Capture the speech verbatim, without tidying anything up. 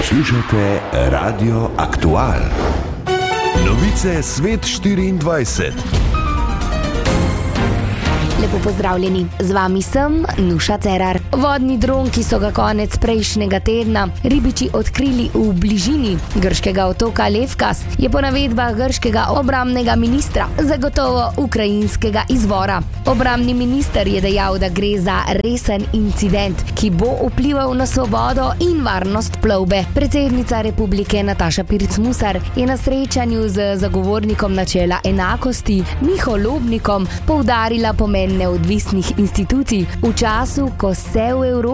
Poslušate Radio Aktual. Novice Svet štiriindvajset. Lepo pozdravljeni, z vami sem Nuša Cerar. Vodni dron, ki so ga konec prejšnjega tedna ribiči odkrili v bližini grškega otoka Lefkas, je po navedbah grškega obrambnega ministra zagotovo ukrajinskega izvora. Obrambni minister je dejal, da gre za resen incident, ki bo vplival na svobodo in varnost plovbe. Predsednica republike Nataša Pirc Musar je na srečanju z zagovornikom načela enakosti Miho Lobnikom poudarila pomen neodvisnih institucij v času, ko se v Evropi